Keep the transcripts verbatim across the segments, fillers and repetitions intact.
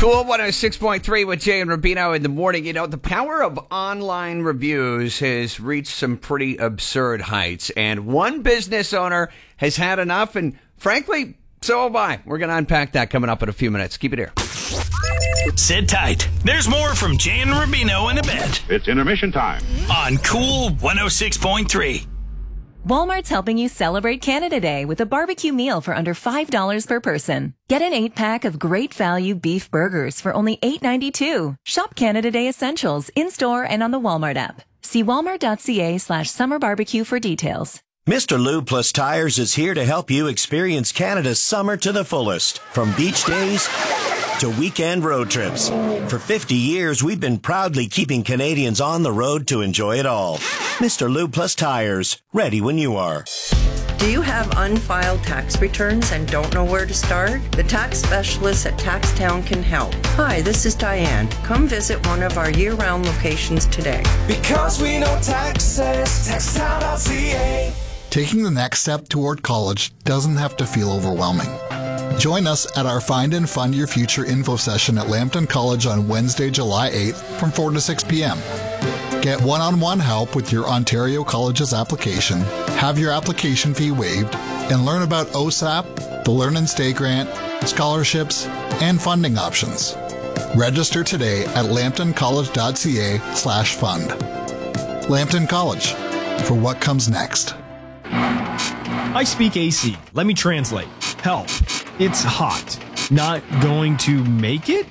Cool one oh six point three with Jay and Rubino in the morning. You know, the power of online reviews has reached some pretty absurd heights, and one business owner has had enough, and frankly, so have I. We're going to unpack that coming up in a few minutes. Keep it here. Sit tight. There's more from Jay and Rubino in a bit. It's intermission time On Cool one oh six point three. Walmart's helping you celebrate Canada Day with a barbecue meal for under five dollars per person. Get an eight-pack of great value beef burgers for only eight ninety-two. Shop Canada Day Essentials in-store and on the Walmart app. See walmart.ca slash summer barbecue for details. Mister Lube Plus Tires is here to help you experience Canada's summer to the fullest. From beach days to weekend road trips. For fifty years, we've been proudly keeping Canadians on the road to enjoy it all. Mister Lube Plus Tires, ready when you are. Do you have unfiled tax returns and don't know where to start? The tax specialists at TaxTown can help. Hi, this is Diane. Come visit one of our year-round locations today. Because we know taxes, taxtown dot c a. Taking the next step toward college doesn't have to feel overwhelming. Join us at our Find and Fund Your Future info session at Lambton College on Wednesday, July eighth from four to six p.m. Get one-on-one help with your Ontario College's application, have your application fee waived, and learn about O S A P, the Learn and Stay Grant, scholarships, and funding options. Register today at lambtoncollege.ca slash fund. Lambton College, for what comes next. I speak A C. Let me translate. Help. It's hot. Not going to make it?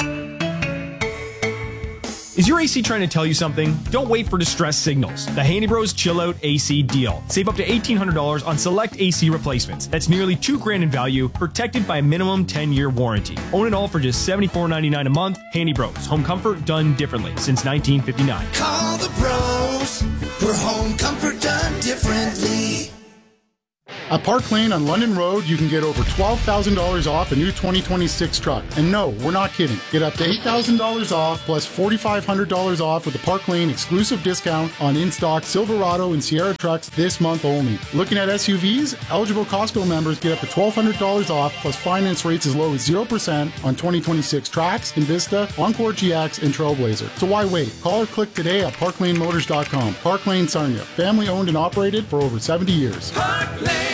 Is your A C trying to tell you something? Don't wait for distress signals. The Handy Bros Chill Out A C deal. Save up to eighteen hundred dollars on select A C replacements. That's nearly two grand in value, protected by a minimum ten-year warranty. Own it all for just seventy-four ninety-nine a month. Handy Bros. Home comfort done differently since nineteen fifty-nine. Call the bros for home comfort done differently. At Park Lane on London Road, you can get over twelve thousand dollars off a new twenty twenty-six truck. And no, we're not kidding. Get up to eight thousand dollars off plus four thousand five hundred dollars off with the Park Lane exclusive discount on in-stock Silverado and Sierra trucks this month only. Looking at S U Vs? Eligible Costco members get up to twelve hundred dollars off plus finance rates as low as zero percent on twenty twenty-six Trax, Invista, Encore G X, and Trailblazer. So why wait? Call or click today at park lane motors dot com. Park Lane, Sarnia. Family owned and operated for over seventy years. Park Lane.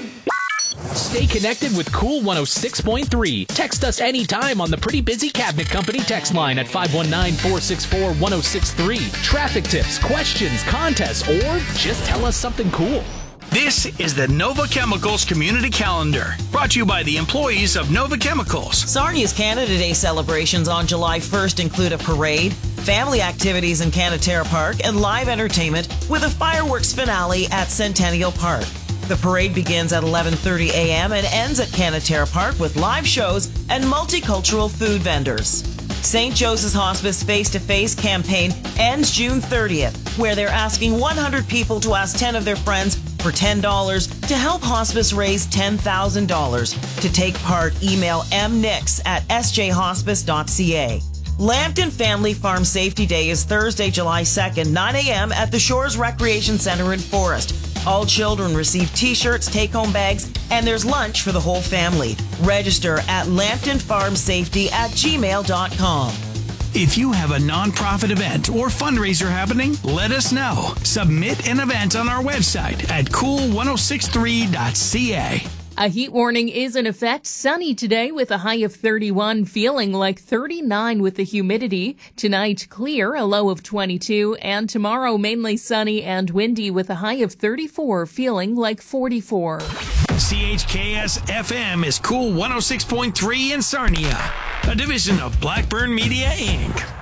Stay connected with Cool one oh six point three. Text us anytime on the Pretty Busy Cabinet Company text line at five one nine, four six four, one oh six three. Traffic tips, questions, contests, or just tell us something cool. This is the Nova Chemicals Community Calendar, brought to you by the employees of Nova Chemicals. Sarnia's Canada Day celebrations on July first include a parade, family activities in Canaterra Park, and live entertainment with a fireworks finale at Centennial Park. The parade begins at eleven thirty a.m. and ends at Canaterra Park with live shows and multicultural food vendors. Saint Joseph's Hospice Face-to-Face campaign ends June thirtieth, where they're asking one hundred people to ask ten of their friends for ten dollars to help hospice raise ten thousand dollars. To take part, email m nix at s j hospice dot c a. Lambton Family Farm Safety Day is Thursday, July second, nine a.m. at the Shores Recreation Center in Forest. All children receive t-shirts, take-home bags, and there's lunch for the whole family. Register at lambton farm safety at gmail dot com. If you have a nonprofit event or fundraiser happening, let us know. Submit an event on our website at cool ten sixty-three dot c a. A heat warning is in effect. Sunny today with a high of thirty-one, feeling like thirty-nine with the humidity. Tonight, clear, a low of twenty-two, and tomorrow mainly sunny and windy with a high of thirty-four, feeling like forty-four. C H K S F M is Cool one oh six point three in Sarnia, a division of Blackburn Media, Incorporated.